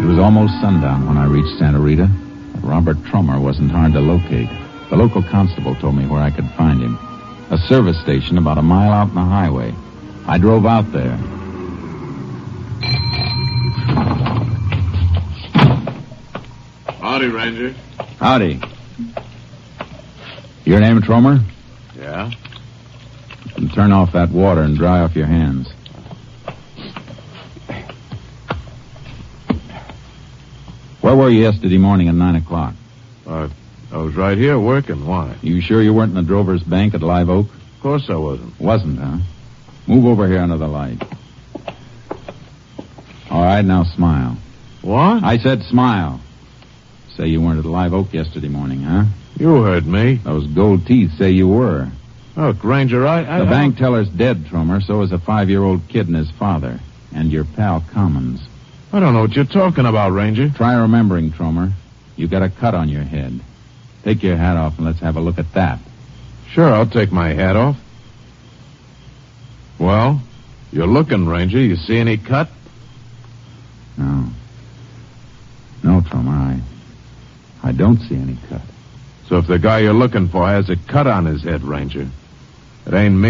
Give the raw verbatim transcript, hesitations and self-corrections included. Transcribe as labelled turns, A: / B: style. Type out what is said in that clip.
A: was almost sundown when I reached Santa Rita. But Robert Trummer wasn't hard to locate. The local constable told me where I could find him. A service station about a mile out on the highway. I drove out there.
B: Howdy, Ranger.
A: Howdy. Your name, Trummer?
B: Yeah?
A: And turn off that water and dry off your hands. Where were you yesterday morning at nine o'clock?
B: Uh, I was right here working. Why?
A: You sure you weren't in the Drover's Bank at Live Oak?
B: Of course I wasn't.
A: Wasn't, huh? Move over here under the light. All right, now smile.
B: What?
A: I said smile. Say you weren't at Live Oak yesterday morning, huh?
B: You heard me.
A: Those gold teeth say you were.
B: Look, Ranger, I... I
A: the
B: I
A: bank teller's dead, Trummer. So is a five-year-old kid and his father. And your pal Commons.
B: I don't know what you're talking about, Ranger.
A: Try remembering, Trummer. You got a cut on your head. Take your hat off and let's have a look at that.
B: Sure, I'll take my hat off. Well, you're looking, Ranger. You see any cut?
A: No. No, Trummer, I... I don't see any cut.
B: So if the guy you're looking for has a cut on his head, Ranger, it ain't me.